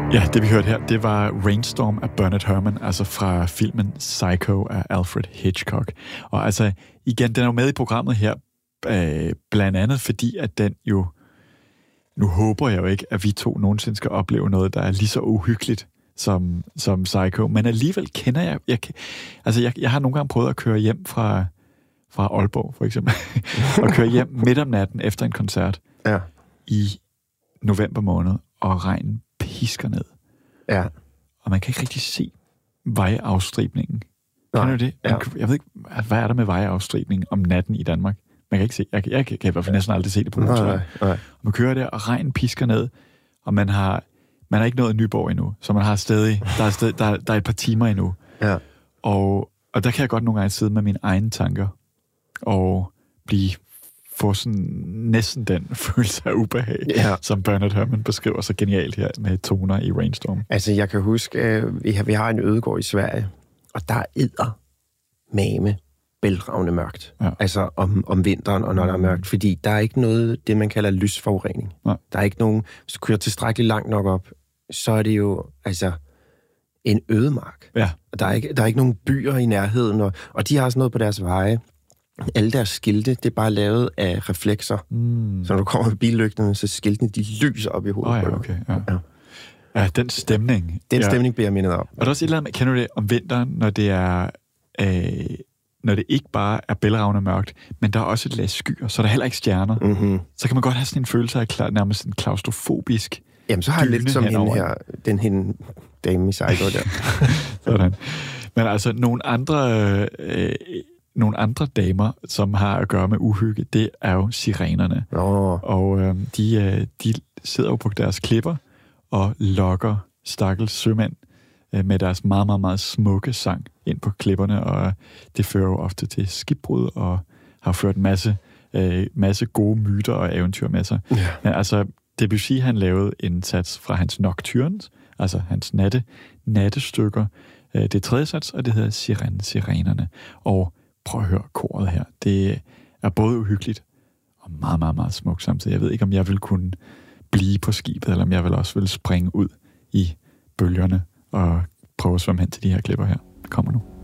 Ja, det vi hørte her, det var Rainstorm af Bernard Herrmann, altså fra filmen Psycho af Alfred Hitchcock. Og altså, igen, den er jo med i programmet her, blandt andet fordi, at den jo, nu håber jeg jo ikke, at vi to nogensinde skal opleve noget, der er lige så uhyggeligt som Psycho, men alligevel kender jeg har nogle gange prøvet at køre hjem fra Aalborg, for eksempel, og køre hjem midt om natten efter en koncert i november måned, og regnen pisker ned. Ja. Og man kan ikke rigtig se vejafstribningen. Kan du det? Ja. Jeg ved ikke, hvad er der med vejafstribning om natten i Danmark? Man kan ikke se. Jeg kan i hvert fald næsten aldrig se det på motorvejen. Man kører der, og regnen pisker ned, og man har ikke nået Nyborg endnu, så man har stadig, der er et par timer endnu. Ja. Og der kan jeg godt nogle gange sidde med mine egne tanker, og få sådan næsten den følelse af ubehag, som Bernard Herrmann beskriver så genialt her med toner i Rainstorm. Altså, jeg kan huske, vi har en ødegård i Sverige, og der er mame bælragende mørkt. Ja. Altså om vinteren, og når der er mørkt. Fordi der er ikke noget, det man kalder lysforurening. Ja. Der er ikke nogen, hvis du kører tilstrækkeligt langt nok op, så er det jo altså en ødemark. Ja. Der er ikke nogen byer i nærheden, og de har sådan noget på deres veje. Alle deres skilte, det er bare lavet af reflekser. Så når du kommer med billygterne, så skiltene, de lyser op i hovedet. Okay, ja. Ja, den stemning. Den stemning bliver jeg mindet om. Og der er også et eller andet, kender du det om vinteren, når det er... når det ikke bare er bælragende mørkt, men der er også et lag skyer, så der er heller ikke stjerner. Mm-hmm. Så kan man godt have sådan en følelse af nærmest en klaustrofobisk. Jamen, så har jeg lidt som hende dame i Psycho der. Sådan. Men altså, nogle andre damer, som har at gøre med uhygge, det er jo sirenerne. Og de sidder jo på deres klipper og lokker stakkels sømænd med deres meget, meget, meget smukke sang ind på klipperne, og det fører jo ofte til skibbrud og har ført masse gode myter og eventyr med sig. Ja. Men altså, Debussy, han lavede en sats fra hans Nocturnes, altså hans nattestykker. Det er tredje sats, og det hedder Sirenerne. Og prøv at høre koret her. Det er både uhyggeligt og meget, meget, meget smukt samtidig. Jeg ved ikke, om jeg vil kunne blive på skibet, eller om jeg også vil springe ud i bølgerne og prøve at svømme hen til de her klipper her. Det kommer nu.